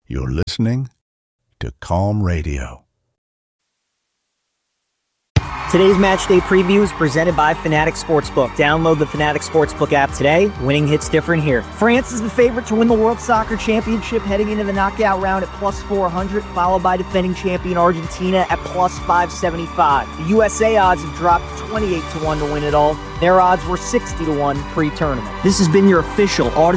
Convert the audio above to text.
You're listening to Calm Radio. Today's match day preview is presented by Fanatics Sportsbook. Download the Fanatics Sportsbook app today. Winning hits different here. France is the favorite to win the World Soccer Championship heading into the knockout round at plus 400, followed by defending champion Argentina at plus 575. The USA odds have dropped 28-1 to win it all. Their odds were 60-1 pre-tournament. This has been your official